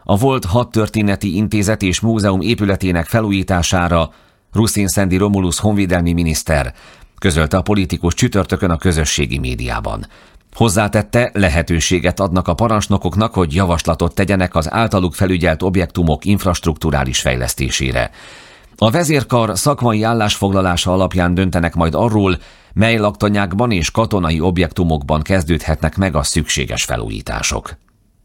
a volt Hadtörténeti Intézet és Múzeum épületének felújítására Ruszin Szendi Romulus honvédelmi miniszter, közölte a politikus csütörtökön a közösségi médiában. Hozzátette, lehetőséget adnak a parancsnokoknak, hogy javaslatot tegyenek az általuk felügyelt objektumok infrastrukturális fejlesztésére. A vezérkar szakmai állásfoglalása alapján döntenek majd arról, mely laktanyákban és katonai objektumokban kezdődhetnek meg a szükséges felújítások.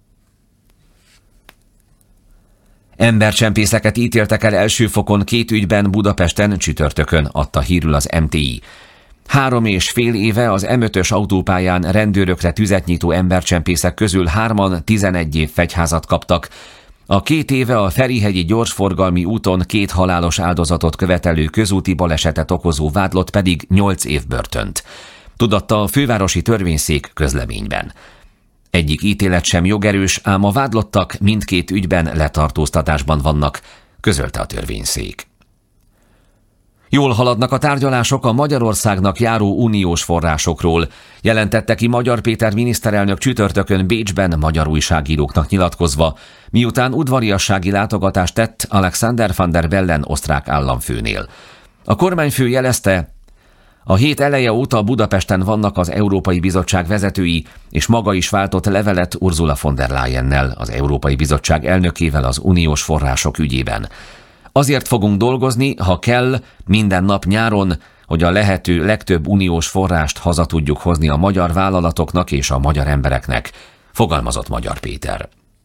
Embercsempészeket ítéltek el első fokon 2 ügyben Budapesten csütörtökön, adta hírül az MTI. 3,5 éve az M5-ös autópályán rendőrökre tüzet nyitó embercsempészek közül 3-an 11 év fegyházat kaptak. A 2 éve a Ferihegyi gyorsforgalmi úton 2 halálos áldozatot követelő közúti balesetet okozó vádlott pedig 8 év börtönt, tudatta a fővárosi törvényszék közleményben. Egyik ítélet sem jogerős, ám a vádlottak mindkét ügyben letartóztatásban vannak, közölte a törvényszék. Jól haladnak a tárgyalások a Magyarországnak járó uniós forrásokról, jelentette ki Magyar Péter miniszterelnök csütörtökön Bécsben magyar újságíróknak nyilatkozva, miután udvariassági látogatást tett Alexander van der Bellen osztrák államfőnél. A kormányfő jelezte, a hét eleje óta Budapesten vannak az Európai Bizottság vezetői, és maga is váltott levelet Ursula von der Leyennel, az Európai Bizottság elnökével az uniós források ügyében. Azért fogunk dolgozni, ha kell, minden nap nyáron, hogy a lehető legtöbb uniós forrást haza tudjuk hozni a magyar vállalatoknak és a magyar embereknek, fogalmazott Magyar Péter.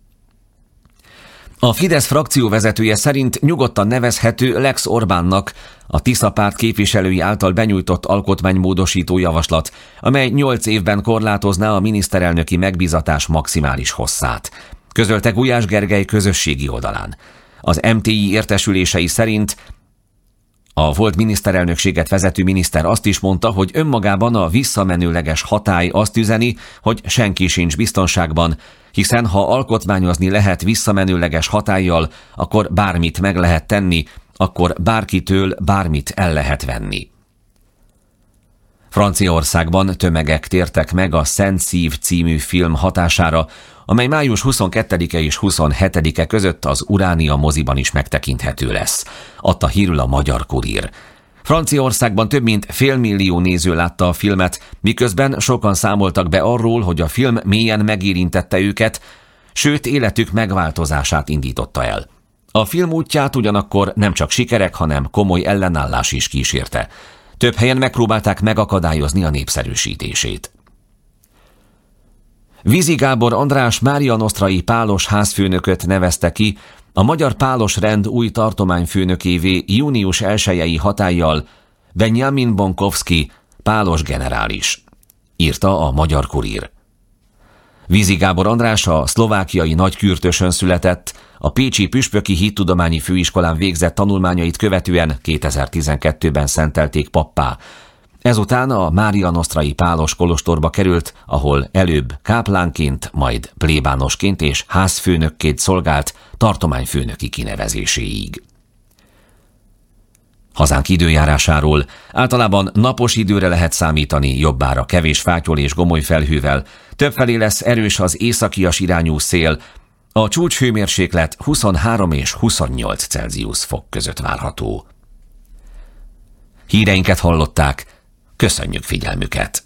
A Fidesz frakcióvezetője szerint nyugodtan nevezhető Lex Orbánnak a Tisza párt képviselői által benyújtott alkotmánymódosító javaslat, amely 8 évben korlátozná a miniszterelnöki megbízatás maximális hosszát, közölte Gulyás Gergely közösségi oldalán. Az MTI értesülései szerint a volt miniszterelnökséget vezető miniszter azt is mondta, hogy önmagában a visszamenőleges hatály azt üzeni, hogy senki sincs biztonságban, hiszen ha alkotmányozni lehet visszamenőleges hatállyal, akkor bármit meg lehet tenni, akkor bárkitől bármit el lehet venni. Franciaországban tömegek tértek meg a Szent Szív című film hatására, amely május 22-e és 27-e között az Uránia moziban is megtekinthető lesz, adta hírül a Magyar Kurír. Franciaországban több mint 500 000 néző látta a filmet, miközben sokan számoltak be arról, hogy a film mélyen megérintette őket, sőt életük megváltozását indította el. A film útját ugyanakkor nem csak sikerek, hanem komoly ellenállás is kísérte. Több helyen megpróbálták megakadályozni a népszerűsítését. Vizi Gábor András márianosztrai pálos házfőnököt nevezte ki a Magyar Pálos Rend új tartományfőnökévé június 1-i hatállyal Benjamin Bonkovszky pálos generális, írta a Magyar Kurír. Vizi Gábor András a szlovákiai Nagykürtösön született, a pécsi Püspöki Hittudományi Főiskolán végzett tanulmányait követően 2012-ben szentelték pappá. Ezután a márianosztrai pálos kolostorba került, ahol előbb káplánként, majd plébánosként és házfőnökként szolgált tartományfőnöki kinevezéséig. Hazánk időjárásáról: általában napos időre lehet számítani, jobbára kevés fátyol és gomoly felhővel, többfelé lesz erős az északias irányú szél, a csúcshőmérséklet 23 és 28 Celsius fok között várható. Híreinket hallották, köszönjük figyelmüket!